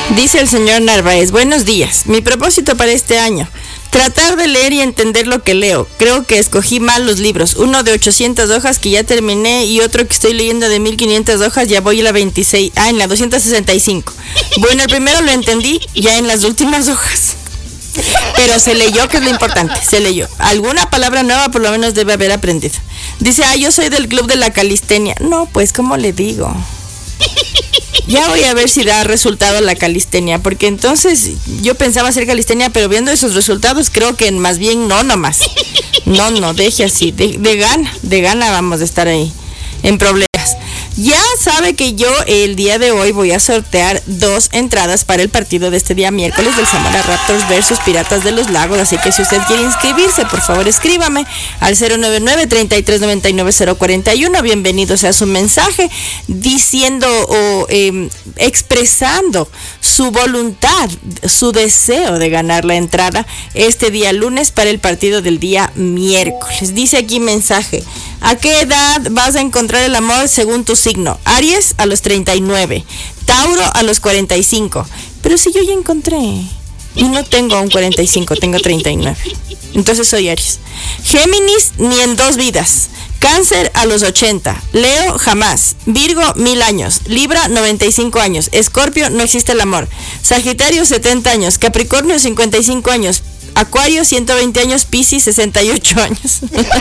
Dice el señor Narváez, buenos días. Mi propósito para este año, tratar de leer y entender lo que leo. Creo que escogí mal los libros. Uno de 800 hojas que ya terminé y otro que estoy leyendo de 1500 hojas, ya voy a la 26, en la 265. Bueno, el primero lo entendí ya en las últimas hojas. Pero se leyó, que es lo importante, se leyó. Alguna palabra nueva por lo menos debe haber aprendido. Dice, yo soy del club de la calistenia. No, pues, ¿cómo le digo? Ya voy a ver si da resultado la calistenia, porque entonces yo pensaba hacer calistenia, pero viendo esos resultados creo que más bien no nomás. No, deje así, de gana vamos a estar ahí en problemas. Ya sabe que yo el día de hoy voy a sortear 2 entradas para el partido de este día miércoles del Zamora Raptors versus Piratas de los Lagos, así que si usted quiere inscribirse, por favor escríbame al 099-3399-041, bienvenido sea su mensaje diciendo o expresando su voluntad, su deseo de ganar la entrada este día lunes para el partido del día miércoles. Dice aquí mensaje, ¿a qué edad vas a encontrar el amor según tu signo? Aries a los 39, Tauro a los 45. Pero si yo ya encontré y no tengo aún 45, tengo 39. Entonces soy Aries. Géminis ni en 2 vidas. Cáncer a los 80, Leo jamás, Virgo 1000 años, Libra 95 años, Escorpio no existe el amor, Sagitario 70 años, Capricornio 55 años, Acuario 120 años, Piscis 68 años.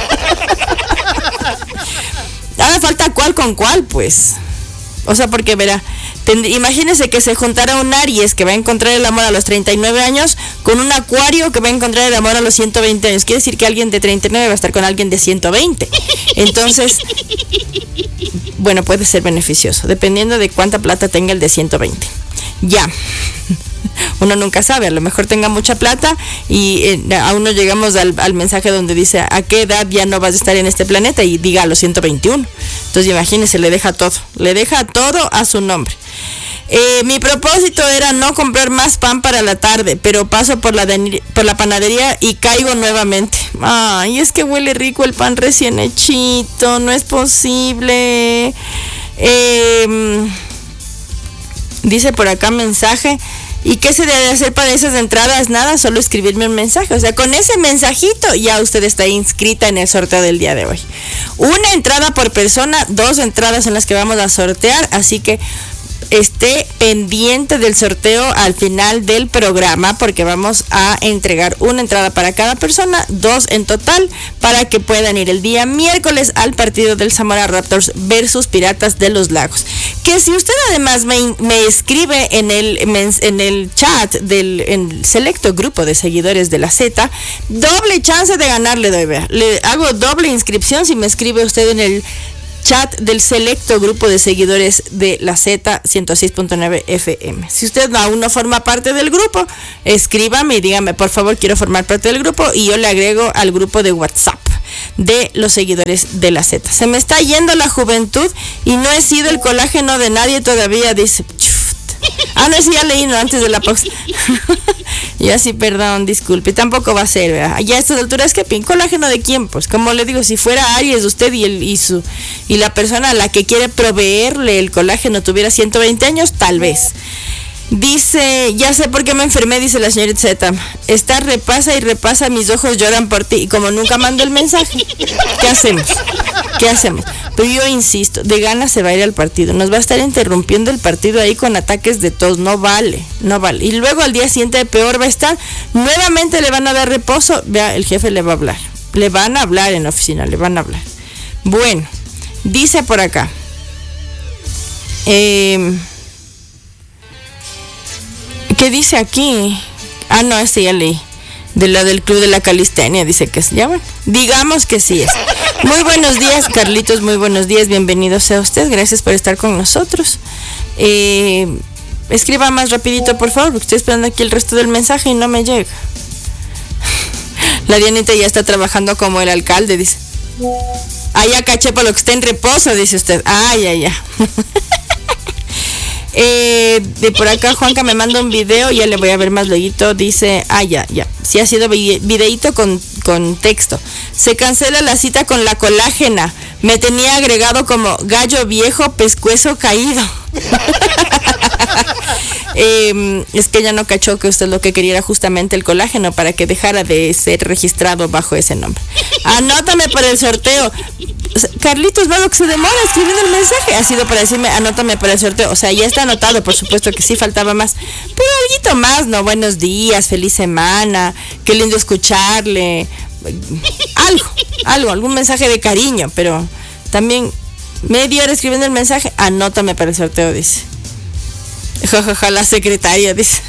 Ahora falta cuál con cuál, pues. O sea, porque verá, imagínese que se juntara un Aries que va a encontrar el amor a los 39 años con un Acuario que va a encontrar el amor a los 120 años. Quiere decir que alguien de 39 va a estar con alguien de 120. Entonces, bueno, puede ser beneficioso, dependiendo de cuánta plata tenga el de 120. Ya. Uno nunca sabe, a lo mejor tenga mucha plata y aún no llegamos al mensaje donde dice a qué edad ya no vas a estar en este planeta y diga a los 121. Entonces imagínese, le deja todo a su nombre. Mi propósito era no comprar más pan para la tarde, pero paso por la panadería y caigo nuevamente. Ay, es que huele rico el pan recién hechito, no es posible. Dice por acá mensaje, ¿y qué se debe hacer para esas entradas? Nada, solo escribirme un mensaje. O sea, con ese mensajito ya usted está inscrita en el sorteo del día de hoy. 1 entrada por persona, 2 entradas en las que vamos a sortear, así que esté pendiente del sorteo al final del programa, porque vamos a entregar 1 entrada para cada persona, 2 en total, para que puedan ir el día miércoles al partido del Zamora Raptors versus Piratas de los Lagos. Que si usted además me escribe en el chat del selecto grupo de seguidores de la Z, doble chance de ganar le doy, vea. Le hago doble inscripción si me escribe usted en el chat del selecto grupo de seguidores de la Z 106.9 FM. Si usted aún no forma parte del grupo, escríbame y dígame, por favor, quiero formar parte del grupo, y yo le agrego al grupo de WhatsApp de los seguidores de la Z. Se me está yendo la juventud y no he sido el colágeno de nadie todavía, dice. No, sí, ya leí, no, antes de la pausa. Ya sí, perdón, disculpe, tampoco va a ser, ¿verdad? Ya a estas alturas, ¿qué pin? ¿Colágeno de quién? Pues como le digo, si fuera Aries usted y la persona a la que quiere proveerle el colágeno tuviera 120 años, tal vez. Dice, ya sé por qué me enfermé, dice la señorita Z. Está repasa y repasa, mis ojos lloran por ti. Y como nunca mando el mensaje, ¿qué hacemos? Pero yo insisto, de ganas se va a ir al partido. Nos va a estar interrumpiendo el partido ahí con ataques de tos. No vale. Y luego al día siguiente peor va a estar. Nuevamente le van a dar reposo. Vea, el jefe le va a hablar. Le van a hablar en la oficina, le van a hablar. Bueno, dice por acá. ¿Qué dice aquí? No, este ya leí. De lo del club de la calistenia, dice que es. Ya bueno, digamos que sí es. Muy buenos días, Carlitos, muy buenos días, bienvenido sea usted, gracias por estar con nosotros. Escriba más rapidito, por favor, porque estoy esperando aquí el resto del mensaje y no me llega. La Dianita ya está trabajando como el alcalde, dice. Ya caché por lo que está en reposo, dice usted. Ya. De por acá Juanca me manda un video, ya le voy a ver más luego, dice, ya, sí ha sido videíto con texto. Se cancela la cita con la colágena, me tenía agregado como gallo viejo, pescuezo caído. Es que ella no cachó que usted lo que quería era justamente el colágeno para que dejara de ser registrado bajo ese nombre. Anótame para el sorteo. O sea, Carlitos Vago, que se demora escribiendo el mensaje, ha sido para decirme anótame para el sorteo. O sea, ya está anotado, por supuesto que sí, faltaba más. Pero algo más, ¿no? Buenos días, feliz semana, qué lindo escucharle. Algún mensaje de cariño, pero también media hora escribiendo el mensaje, anótame para el sorteo, dice. Jajaja, la secretaria, dice.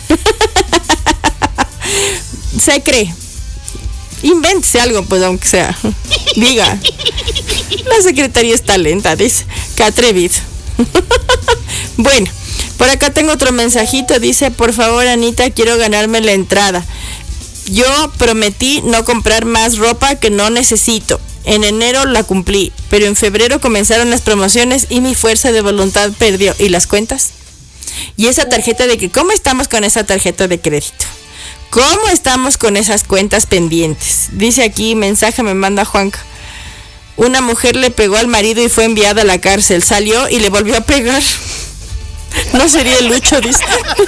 Se cree. Invéntese algo, pues, aunque sea. Diga. La secretaria está lenta, dice. Qué atrevido. Bueno, por acá tengo otro mensajito. Dice, por favor, Anita, quiero ganarme la entrada. Yo prometí no comprar más ropa que no necesito. En enero la cumplí, pero en febrero comenzaron las promociones y mi fuerza de voluntad perdió. ¿Y las cuentas? Y esa tarjeta de que, ¿cómo estamos con esa tarjeta de crédito? ¿Cómo estamos con esas cuentas pendientes? Dice aquí, mensaje me manda Juanca. Una mujer le pegó al marido y fue enviada a la cárcel. Salió y le volvió a pegar. No sería el Lucho, dice.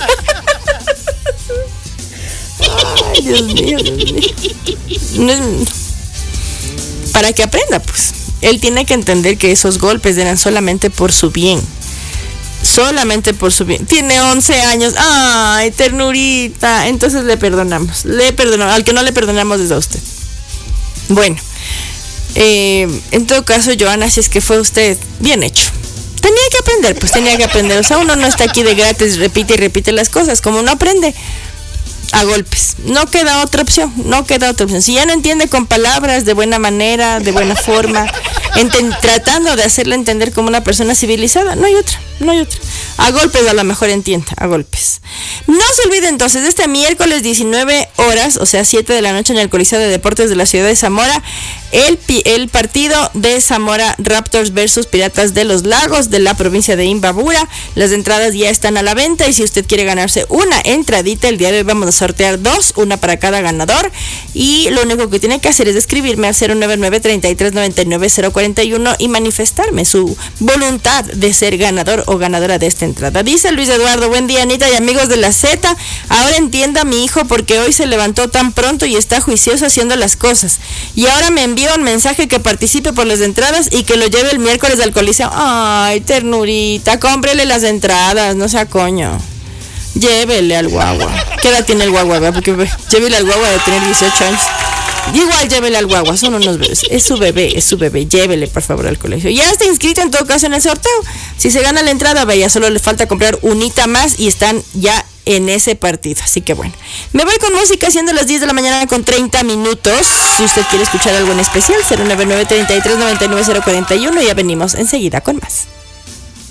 Ay, Dios mío, Dios mío. Para que aprenda, pues. Él tiene que entender que esos golpes eran solamente por su bien. Solamente por su bien. Tiene 11 años. Ay, ternurita. Entonces le perdonamos. Al que no le perdonamos es a usted. Bueno. En todo caso, Joana, si es que fue usted, bien hecho. Tenía que aprender, pues tenía que aprender. O sea, uno no está aquí de gratis, repite y repite las cosas. Como uno aprende a golpes. No queda otra opción. Si ya no entiende con palabras, de buena manera, de buena forma, tratando de hacerle entender como una persona civilizada, no hay otra. A golpes a lo mejor entienda, a golpes. No se olvide entonces, este miércoles 19 horas, o sea 7 de la noche en el Coliseo de Deportes de la ciudad de Zamora, el partido de Zamora Raptors versus Piratas de los Lagos de la provincia de Imbabura. Las entradas ya están a la venta y si usted quiere ganarse una entradita, el día de hoy vamos a sortear 2, una para cada ganador. Y lo único que tiene que hacer es escribirme al 099-3399-041 y manifestarme su voluntad de ser ganador o ganadora de esta entrada. Dice Luis Eduardo, buen día Anita y amigos de la Z, ahora entiendo a mi hijo porque hoy se levantó tan pronto y está juicioso haciendo las cosas y ahora me envía un mensaje que participe por las entradas y que lo lleve el miércoles al Coliseo. Ay, ternurita, cómprele las entradas, no sea coño. Llévele al guagua. ¿Qué edad tiene el guagua? Porque llévele al guagua de tener 18 años. Igual llévele al guagua, son unos bebés. Es su bebé. Llévele por favor al colegio. Ya está inscrito en todo caso en el sorteo. Si se gana la entrada, vaya, solo le falta comprar unita más y están ya en ese partido. Así que bueno, me voy con música siendo las 10 de la mañana con 30 minutos. Si usted quiere escuchar algo en especial, 099-3399-041 y ya venimos enseguida con más.